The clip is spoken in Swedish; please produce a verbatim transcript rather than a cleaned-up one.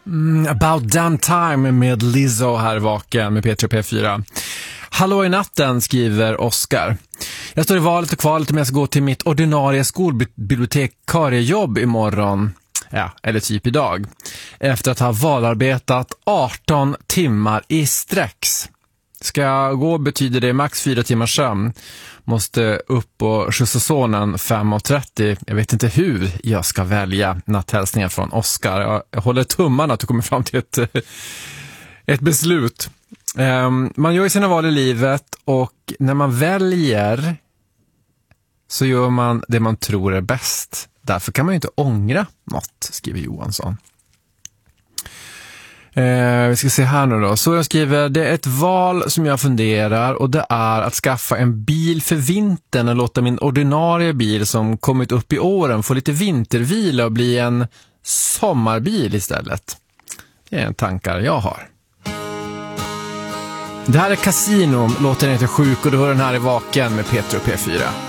Mm, About Damn Time med Lizzo här vaken med P tre P fyra. Hallå i natten, skriver Oskar. Jag står i valet och kvalet om jag ska gå till mitt ordinarie skolbibliotekariejobb imorgon. Ja, eller typ idag. Efter att ha valarbetat arton timmar i sträcks. Ska jag gå betyder det max fyra timmars sömn. Måste upp och skjutsa sonen fem och trettio. Jag vet inte hur jag ska välja. Natthälsningar från Oskar. Jag, jag håller tummarna att du kommer fram till ett, ett beslut. Um, man gör ju sina val i livet, och när man väljer så gör man det man tror är bäst. Därför kan man ju inte ångra något, skriver Johansson. Eh, vi ska se här nu då. Så jag skriver, det är ett val som jag funderar, och det är att skaffa en bil för vintern och låta min ordinarie bil som kommit upp i åren få lite vintervila och bli en sommarbil istället. Det är en tankar jag har. Det här är Casino, låten heter Sjuk, och du hör den här i vaken med P tre och P fyra.